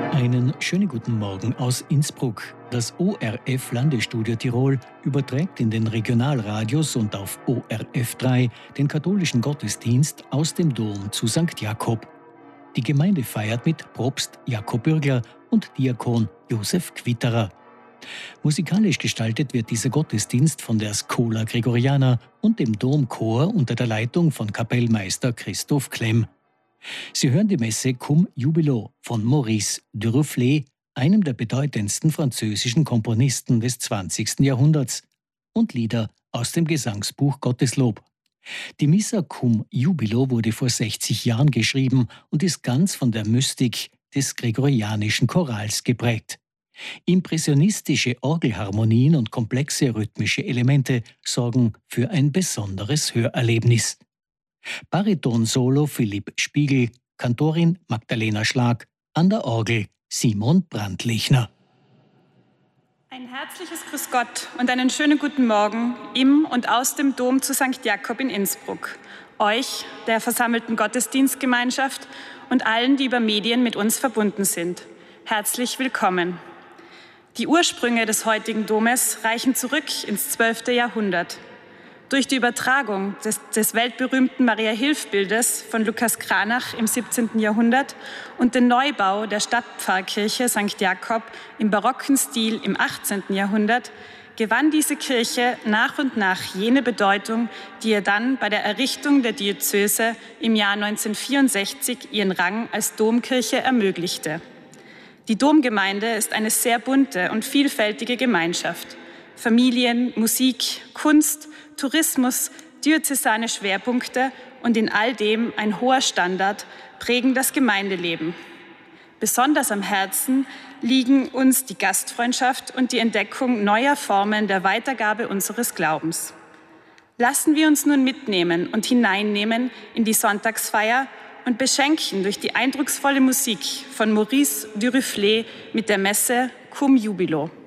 Einen schönen guten Morgen aus Innsbruck. Das ORF Landesstudio Tirol überträgt in den Regionalradios und auf ORF 3 den katholischen Gottesdienst aus dem Dom zu St. Jakob. Die Gemeinde feiert mit Propst Jakob Bürgler und Diakon Josef Quitterer. Musikalisch gestaltet wird dieser Gottesdienst von der Schola Gregoriana und dem Domchor unter der Leitung von Kapellmeister Christoph Klemm. Sie hören die Messe Cum Jubilo von Maurice Duruflé, einem der bedeutendsten französischen Komponisten des 20. Jahrhunderts, und Lieder aus dem Gesangsbuch Gotteslob. Die Missa Cum Jubilo wurde vor 60 Jahren geschrieben und ist ganz von der Mystik des gregorianischen Chorals geprägt. Impressionistische Orgelharmonien und komplexe rhythmische Elemente sorgen für ein besonderes Hörerlebnis. Bariton-Solo Philipp Spiegel, Kantorin Magdalena Schlag, an der Orgel Simon Brandlichner. Ein herzliches Grüß Gott und einen schönen guten Morgen im und aus dem Dom zu St. Jakob in Innsbruck. Euch, der versammelten Gottesdienstgemeinschaft und allen, die über Medien mit uns verbunden sind. Herzlich willkommen. Die Ursprünge des heutigen Domes reichen zurück ins 12. Jahrhundert. Durch die Übertragung des weltberühmten Maria-Hilf-Bildes von Lukas Cranach im 17. Jahrhundert und den Neubau der Stadtpfarrkirche St. Jakob im barocken Stil im 18. Jahrhundert gewann diese Kirche nach und nach jene Bedeutung, die ihr dann bei der Errichtung der Diözese im Jahr 1964 ihren Rang als Domkirche ermöglichte. Die Domgemeinde ist eine sehr bunte und vielfältige Gemeinschaft. Familien, Musik, Kunst, Tourismus, diözesane Schwerpunkte und in all dem ein hoher Standard prägen das Gemeindeleben. Besonders am Herzen liegen uns die Gastfreundschaft und die Entdeckung neuer Formen der Weitergabe unseres Glaubens. Lassen wir uns nun mitnehmen und hineinnehmen in die Sonntagsfeier und beschenken durch die eindrucksvolle Musik von Maurice Duruflé mit der Messe Cum Jubilo.